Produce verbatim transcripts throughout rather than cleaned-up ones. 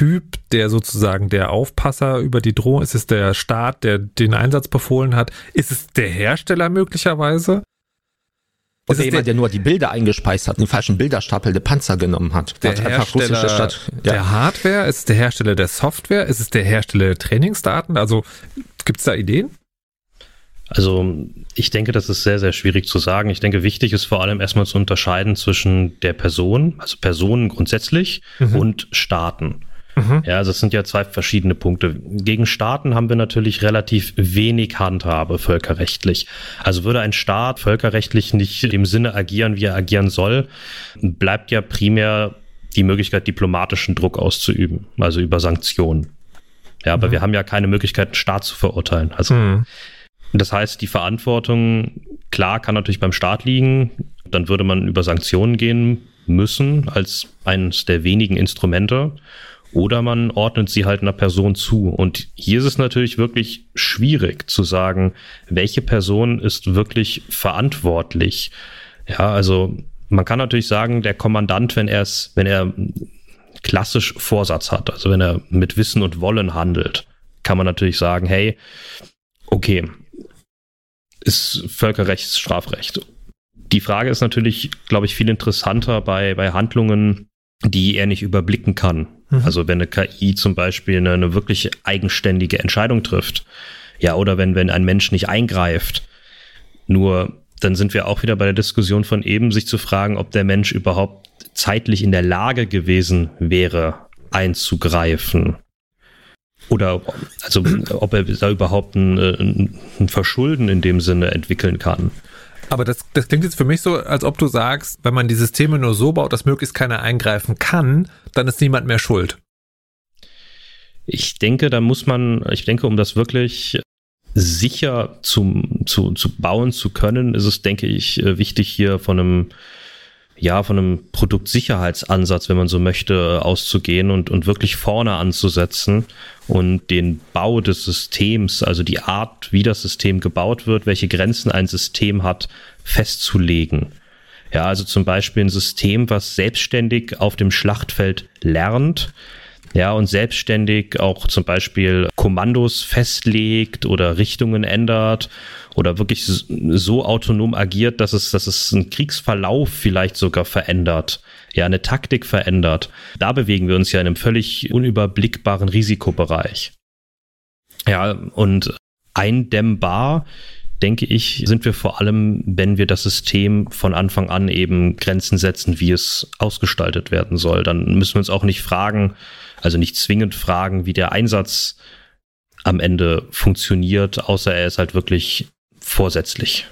Typ, der sozusagen der Aufpasser über die Drohne? Ist es der Staat, der den Einsatz befohlen hat? Ist es der Hersteller möglicherweise? Oder ist jemand, der, der nur die Bilder eingespeist hat, einen falschen Bilderstapel der Panzer genommen hat? Der, der Hersteller Stadt, ja. der Hardware? Ist es der Hersteller der Software? Ist es der Hersteller der Trainingsdaten? Also gibt es da Ideen? Also ich denke, das ist sehr, sehr schwierig zu sagen. Ich denke, wichtig ist vor allem erstmal zu unterscheiden zwischen der Person, also Personen grundsätzlich, mhm. und Staaten. Mhm. Ja, also es sind ja zwei verschiedene Punkte. Gegen Staaten haben wir natürlich relativ wenig Handhabe völkerrechtlich. Also würde ein Staat völkerrechtlich nicht im Sinne agieren, wie er agieren soll, bleibt ja primär die Möglichkeit, diplomatischen Druck auszuüben, also über Sanktionen. Ja, aber mhm. wir haben ja keine Möglichkeit, einen Staat zu verurteilen. Also mhm. das heißt, die Verantwortung, klar, kann natürlich beim Staat liegen. Dann würde man über Sanktionen gehen müssen als eines der wenigen Instrumente. Oder man ordnet sie halt einer Person zu. Und hier ist es natürlich wirklich schwierig zu sagen, welche Person ist wirklich verantwortlich. Ja, also man kann natürlich sagen, der Kommandant, wenn er es, wenn er klassisch Vorsatz hat, also wenn er mit Wissen und Wollen handelt, kann man natürlich sagen, hey, okay, ist Völkerrechtsstrafrecht. Die Frage ist natürlich, glaube ich, viel interessanter bei, bei Handlungen, die er nicht überblicken kann. Mhm. Also wenn eine K I zum Beispiel eine, eine wirklich eigenständige Entscheidung trifft, ja, oder wenn, wenn ein Mensch nicht eingreift. Nur dann sind wir auch wieder bei der Diskussion von eben, sich zu fragen, ob der Mensch überhaupt zeitlich in der Lage gewesen wäre, einzugreifen. Oder also ob er da überhaupt ein, ein Verschulden in dem Sinne entwickeln kann. Aber das, das klingt jetzt für mich so, als ob du sagst, wenn man die Systeme nur so baut, dass möglichst keiner eingreifen kann, dann ist niemand mehr schuld. Ich denke, da muss man, ich denke, um das wirklich sicher zu, zu, zu bauen zu können, ist es, denke ich, wichtig, hier von einem ja, von einem Produktsicherheitsansatz, wenn man so möchte, auszugehen und, und wirklich vorne anzusetzen und den Bau des Systems, also die Art, wie das System gebaut wird, welche Grenzen ein System hat, festzulegen. Ja, also zum Beispiel ein System, was selbstständig auf dem Schlachtfeld lernt, ja, und selbstständig auch zum Beispiel Kommandos festlegt oder Richtungen ändert oder wirklich so autonom agiert, dass es, dass es einen Kriegsverlauf vielleicht sogar verändert, ja, eine Taktik verändert. Da bewegen wir uns ja in einem völlig unüberblickbaren Risikobereich. Ja, und eindämmbar, denke ich, sind wir vor allem, wenn wir das System von Anfang an eben Grenzen setzen, wie es ausgestaltet werden soll. Dann müssen wir uns auch nicht fragen, also nicht zwingend fragen, wie der Einsatz am Ende funktioniert, außer er ist halt wirklich vorsätzlich.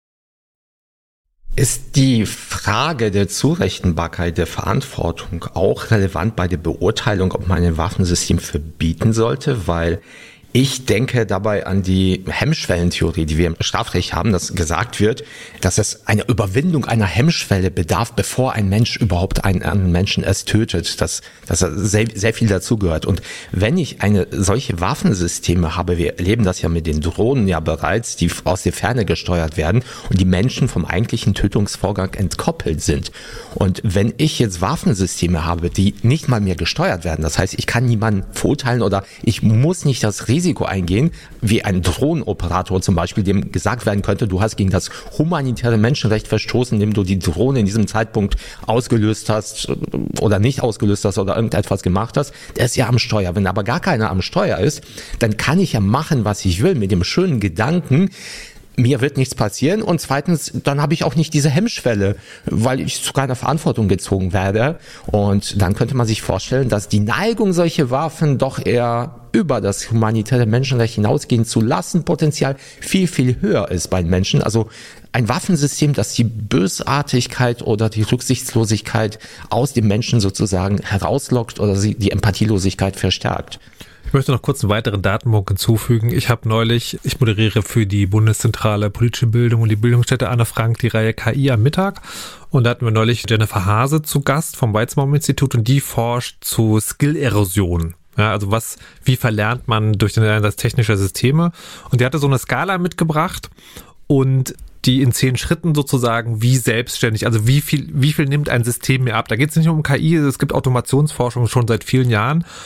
Ist die Frage der Zurechenbarkeit der Verantwortung auch relevant bei der Beurteilung, ob man ein Waffensystem verbieten sollte? Weil ich denke dabei an die Hemmschwellentheorie, die wir im Strafrecht haben, dass gesagt wird, dass es eine Überwindung einer Hemmschwelle bedarf, bevor ein Mensch überhaupt einen anderen Menschen erst tötet, dass, dass sehr, sehr viel dazugehört. Und wenn ich eine solche Waffensysteme habe, wir erleben das ja mit den Drohnen ja bereits, die aus der Ferne gesteuert werden und die Menschen vom eigentlichen Tötungsvorgang entkoppelt sind. Und wenn ich jetzt Waffensysteme habe, die nicht mal mehr gesteuert werden, das heißt, ich kann niemanden verurteilen oder ich muss nicht das Risiko eingehen, wie ein Drohnenoperator zum Beispiel, dem gesagt werden könnte, du hast gegen das humanitäre Menschenrecht verstoßen, indem du die Drohne in diesem Zeitpunkt ausgelöst hast oder nicht ausgelöst hast oder irgendetwas gemacht hast, der ist ja am Steuer. Wenn aber gar keiner am Steuer ist, dann kann ich ja machen, was ich will, mit dem schönen Gedanken, mir wird nichts passieren und zweitens, dann habe ich auch nicht diese Hemmschwelle, weil ich zu keiner Verantwortung gezogen werde. Und dann könnte man sich vorstellen, dass die Neigung, solche Waffen doch eher über das humanitäre Menschenrecht hinausgehen zu lassen, Potenzial viel, viel höher ist bei den Menschen. Also ein Waffensystem, das die Bösartigkeit oder die Rücksichtslosigkeit aus dem Menschen sozusagen herauslockt oder sie die Empathielosigkeit verstärkt. Ich möchte noch kurz einen weiteren Datenpunkt hinzufügen. Ich habe neulich, ich moderiere für die Bundeszentrale Politische Bildung und die Bildungsstätte Anne Frank die Reihe K I am Mittag. Und da hatten wir neulich Jennifer Hase zu Gast vom Weizmann-Institut und die forscht zu Skill-Erosion. Ja, also was, wie verlernt man durch den Einsatz technischer Systeme? Und die hatte so eine Skala mitgebracht und die in zehn Schritten sozusagen, wie selbstständig, also wie viel, wie viel nimmt ein System mir ab? Da geht es nicht nur um K I, es gibt Automationsforschung schon seit vielen Jahren